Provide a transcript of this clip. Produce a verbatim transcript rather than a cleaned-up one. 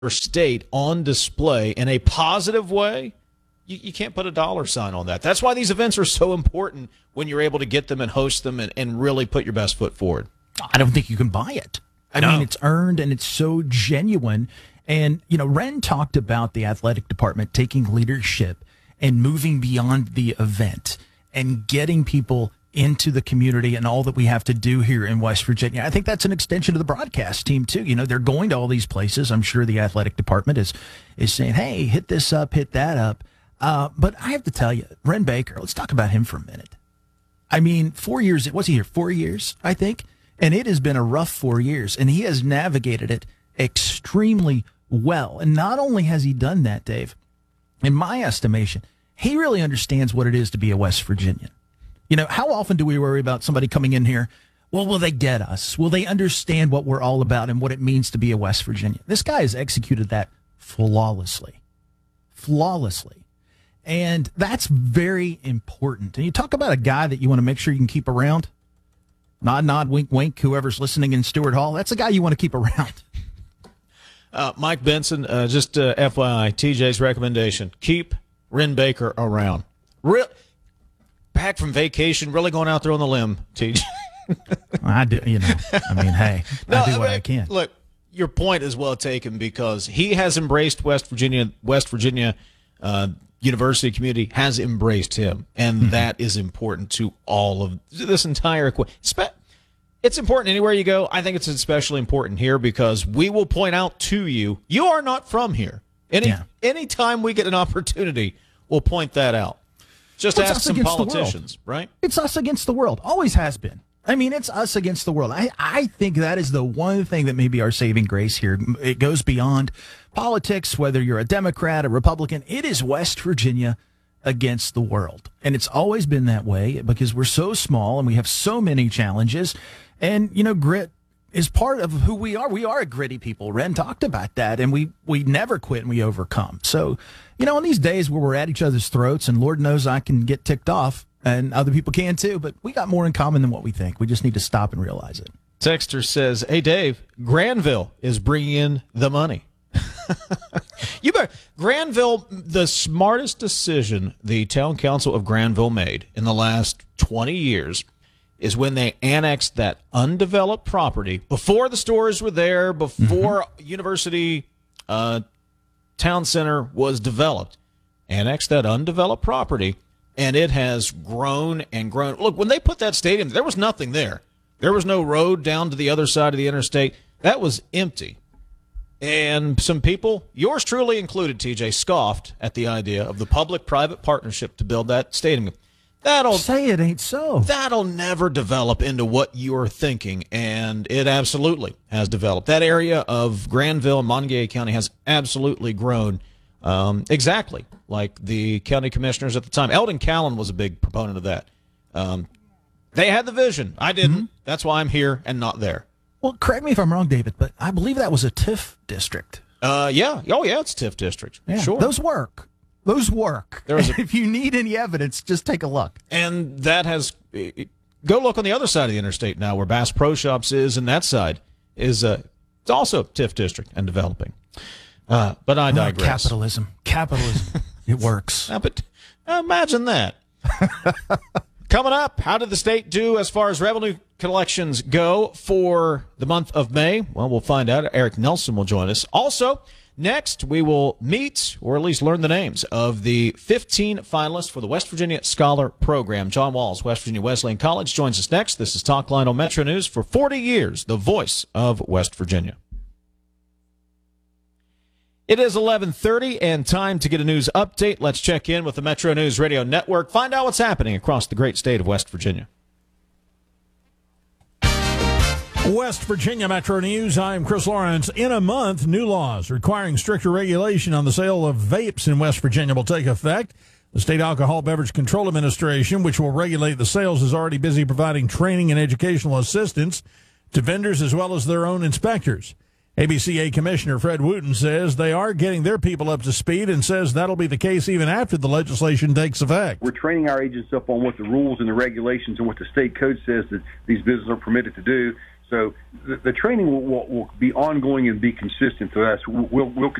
state on display in a positive way, you, you can't put a dollar sign on that. That's why these events are so important when you're able to get them and host them and, and really put your best foot forward. I don't think you can buy it. I no. mean, it's earned and it's so genuine. And, you know, Ren talked about the athletic department taking leadership and moving beyond the event and getting people into the community and all that we have to do here in West Virginia. I think that's an extension of the broadcast team, too. You know, they're going to all these places. I'm sure the athletic department is is saying, hey, hit this up, hit that up. Uh, but I have to tell you, Wren Baker, let's talk about him for a minute. I mean, four years, was he here? Four years, I think. And it has been a rough four years, and he has navigated it extremely well. And not only has he done that, Dave, in my estimation, he really understands what it is to be a West Virginian. You know, how often do we worry about somebody coming in here? Well, will they get us? Will they understand what we're all about and what it means to be a West Virginian? This guy has executed that flawlessly. Flawlessly. And that's very important. And you talk about a guy that you want to make sure you can keep around. Nod, nod, wink, wink, whoever's listening in Stewart Hall. That's a guy you want to keep around. Uh, Mike Benson, uh, just uh, F Y I, T J's recommendation, keep Wren Baker around. Real, back from vacation, really going out there on the limb, T J. I do, you know, I mean, hey, no, I do what I, mean, I can. Look, your point is well taken because he has embraced West Virginia, West Virginia uh, University community has embraced him, and mm-hmm. that is important to all of this entire equation. It's important anywhere you go. I think it's especially important here because we will point out to you, you are not from here. Any yeah. Anytime we get an opportunity, we'll point that out. Just well, ask some politicians, right? It's us against the world. Always has been. I mean, it's us against the world. I, I think that is the one thing that may be our saving grace here. It goes beyond politics, whether you're a Democrat, a Republican. It is West Virginia against the world. And it's always been that way because we're so small and we have so many challenges. And, you know, grit is part of who we are. We are a gritty people. Ren talked about that, and we, we never quit and we overcome. So, you know, in these days where we're at each other's throats, and Lord knows I can get ticked off, and other people can too, but we got more in common than what we think. We just need to stop and realize it. Texter says, hey, Dave, Granville is bringing in the money. You better, Granville, the smartest decision the town council of Granville made in the last twenty years is when they annexed that undeveloped property before the stores were there, before mm-hmm. University uh, Town Center was developed. Annexed that undeveloped property, and it has grown and grown. Look, when they put that stadium, there was nothing there. There was no road down to the other side of the interstate. That was empty. And some people, yours truly included, T J, scoffed at the idea of the public-private partnership to build that stadium. That'll say it ain't so. That'll never develop into what you're thinking, and it absolutely has developed. That area of Granville and Montague County has absolutely grown um, exactly like the county commissioners at the time. Eldon Callan was a big proponent of that. Um, they had the vision. I didn't. Mm-hmm. That's why I'm here and not there. Well, correct me if I'm wrong, David, but I believe that was a TIF district. Uh, yeah. Oh, yeah, it's a TIF district. Yeah, sure. Those work. Those work. There was a, if you need any evidence, just take a look. And that has go look on the other side of the interstate now, where Bass Pro Shops is, and that side is uh, it's also TIF district and developing. Uh, but I digress. Oh, capitalism, capitalism, it works. Uh, but imagine that. Coming up, how did the state do as far as revenue collections go for the month of May? Well, we'll find out. Eric Nelson will join us. Also, next, we will meet, or at least learn the names, of the fifteen finalists for the West Virginia Scholar Program. John Walls, West Virginia Wesleyan College, joins us next. This is Talk Line on Metro News. For forty years, the voice of West Virginia. It is eleven thirty and time to get a news update. Let's check in with the Metro News Radio Network, find out what's happening across the great state of West Virginia. West Virginia Metro News, I'm Chris Lawrence. In a month, new laws requiring stricter regulation on the sale of vapes in West Virginia will take effect. The State Alcohol Beverage Control Administration, which will regulate the sales, is already busy providing training and educational assistance to vendors as well as their own inspectors. A B C A Commissioner Fred Wooten says they are getting their people up to speed and says that'll be the case even after the legislation takes effect. We're training our agents up on what the rules and the regulations and what the state code says that these businesses are permitted to do, So the, the training will, will, will be ongoing and be consistent to us. We'll, we'll